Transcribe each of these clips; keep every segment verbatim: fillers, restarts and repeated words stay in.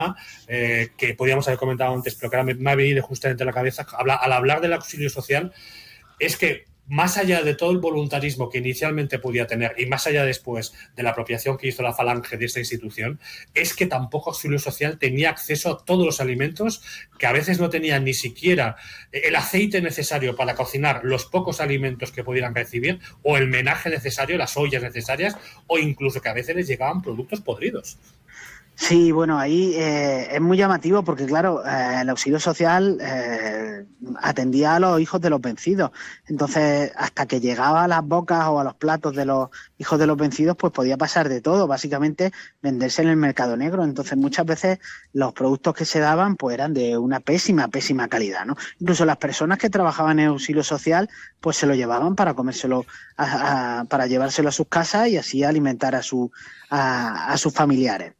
eh, que podíamos haber comentado antes, pero que ahora me, me ha venido justamente a la cabeza, habla, al hablar del auxilio social, es que más allá de todo el voluntarismo que inicialmente podía tener y más allá después de la apropiación que hizo la Falange de esta institución, es que tampoco Auxilio Social tenía acceso a todos los alimentos, que a veces no tenían ni siquiera el aceite necesario para cocinar los pocos alimentos que pudieran recibir, o el menaje necesario, las ollas necesarias, o incluso que a veces les llegaban productos podridos. Sí, bueno, ahí eh, es muy llamativo porque, claro, eh, el auxilio social eh, atendía a los hijos de los vencidos. Entonces, hasta que llegaba a las bocas o a los platos de los hijos de los vencidos, pues podía pasar de todo, básicamente venderse en el mercado negro. Entonces, muchas veces los productos que se daban pues eran de una pésima, pésima calidad, ¿no? Incluso las personas que trabajaban en el auxilio social, pues se lo llevaban para comérselo, a, a, para llevárselo a sus casas y así alimentar a, su, a, a sus familiares.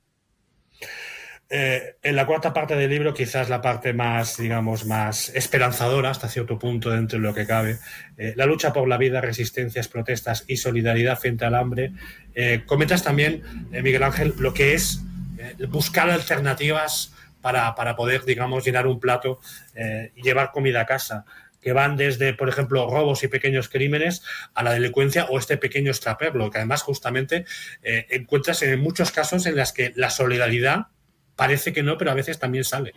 Eh, en la cuarta parte del libro, quizás la parte más, digamos, más esperanzadora hasta cierto punto dentro de lo que cabe, eh, la lucha por la vida, resistencias, protestas y solidaridad frente al hambre. Eh, comentas también, eh, Miguel Ángel, lo que es eh, buscar alternativas para, para poder, digamos, llenar un plato eh, y llevar comida a casa, que van desde, por ejemplo, robos y pequeños crímenes a la delincuencia o este pequeño extraperlo, que además justamente eh, encuentras en muchos casos en las que la solidaridad parece que no, pero a veces también sale.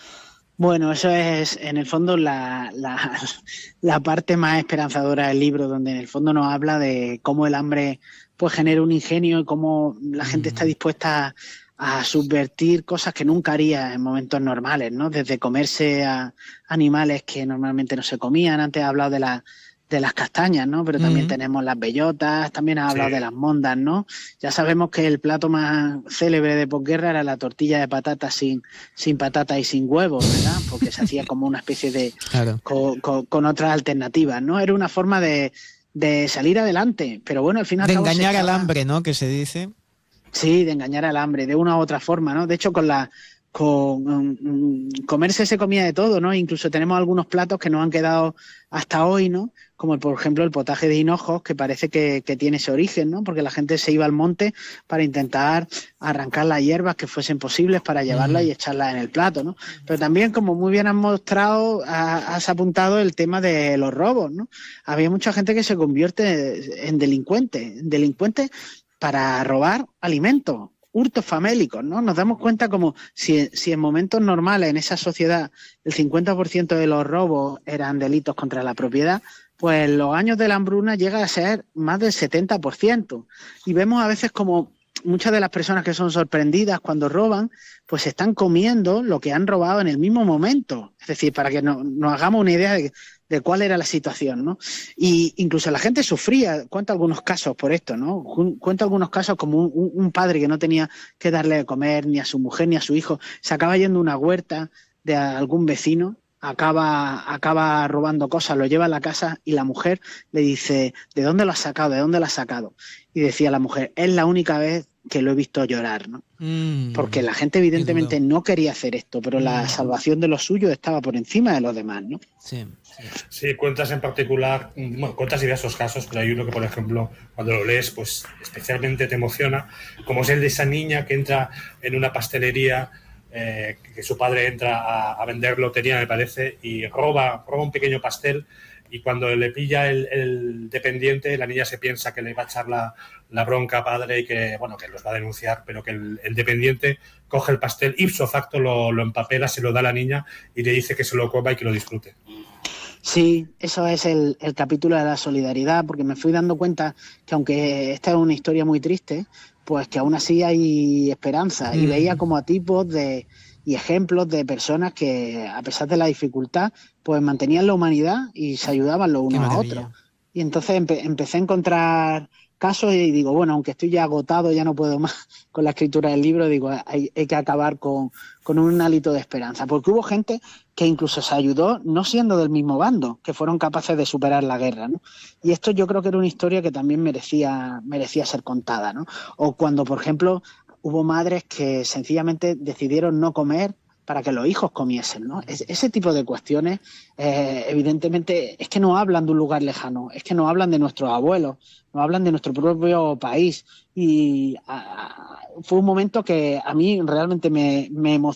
Bueno, eso es en el fondo la, la, la parte más esperanzadora del libro, donde en el fondo nos habla de cómo el hambre pues genera un ingenio y cómo la gente está dispuesta a, a subvertir cosas que nunca haría en momentos normales, ¿no? Desde comerse a animales que normalmente no se comían. Antes he hablado de la de las castañas, ¿no? Pero también uh-huh. tenemos las bellotas, también has hablado sí. de las mondas, ¿no? Ya sabemos que el plato más célebre de posguerra era la tortilla de patatas sin, sin patata y sin huevos, ¿verdad? Porque se hacía como una especie de... claro. con, con, con otras alternativas, ¿no? Era una forma de, de salir adelante, pero bueno, al final... De engañar al hambre, ¿no? Que se dice. Sí, de engañar al hambre, de una u otra forma, ¿no? De hecho, con la... con um, comerse se comía de todo, ¿no? Incluso tenemos algunos platos que nos han quedado hasta hoy, ¿no? Como por ejemplo el potaje de hinojos, que parece que, que tiene ese origen, ¿no? Porque la gente se iba al monte para intentar arrancar las hierbas que fuesen posibles para llevarlas mm. y echarlas en el plato, ¿no? Pero también, como muy bien has mostrado, has apuntado el tema de los robos, ¿no? Había mucha gente que se convierte en delincuente, en delincuente para robar alimentos, hurtos famélicos, ¿no? Nos damos cuenta como si, si en momentos normales en esa sociedad el cincuenta por ciento de los robos eran delitos contra la propiedad, pues en los años de la hambruna llega a ser más del setenta por ciento. Y vemos a veces como muchas de las personas que son sorprendidas cuando roban, pues están comiendo lo que han robado en el mismo momento. Es decir, para que no, nos hagamos una idea de, de cuál era la situación, ¿no? Y incluso la gente sufría. Cuento algunos casos por esto, ¿no? Cuento algunos casos como un, un padre que no tenía que darle de comer ni a su mujer ni a su hijo. Se acaba yendo a una huerta de algún vecino, acaba acaba robando cosas, lo lleva a la casa y la mujer le dice: ¿de dónde lo has sacado? ¿De dónde lo has sacado? Y decía la mujer: es la única vez que lo he visto llorar, ¿no? Mm, Porque la gente evidentemente no quería hacer esto, pero mm. la salvación de los suyos estaba por encima de los demás, ¿no? Sí, sí. Sí, cuentas en particular, bueno, cuentas diversos casos, pero hay uno que, por ejemplo, cuando lo lees, pues especialmente te emociona, como es el de esa niña que entra en una pastelería, Eh, que su padre entra a, a vender lotería, me parece, y roba, roba un pequeño pastel, y cuando le pilla el, el dependiente, la niña se piensa que le va a echar la, la bronca a padre y que, bueno, que los va a denunciar, pero que el, el dependiente coge el pastel, ipso facto lo, lo empapela, se lo da a la niña y le dice que se lo coma y que lo disfrute. Sí, eso es el, el capítulo de la solidaridad, porque me fui dando cuenta que aunque esta es una historia muy triste, pues que aún así hay esperanza. Mm. Y veía como a tipos de y ejemplos de personas que, a pesar de la dificultad, pues mantenían la humanidad y se ayudaban los unos a otros. Y entonces empe- empecé a encontrar casos y digo, bueno, aunque estoy ya agotado, ya no puedo más con la escritura del libro, digo, hay, hay que acabar con, con un hálito de esperanza. Porque hubo gente que incluso se ayudó no siendo del mismo bando, que fueron capaces de superar la guerra, ¿no? Y esto yo creo que era una historia que también merecía, merecía ser contada, ¿no? O cuando, por ejemplo, hubo madres que sencillamente decidieron no comer para que los hijos comiesen, ¿no? Es, ese tipo de cuestiones, eh, evidentemente, es que no hablan de un lugar lejano, es que no hablan de nuestros abuelos, no hablan de nuestro propio país. Y a, a, fue un momento que a mí realmente me, me emocionó.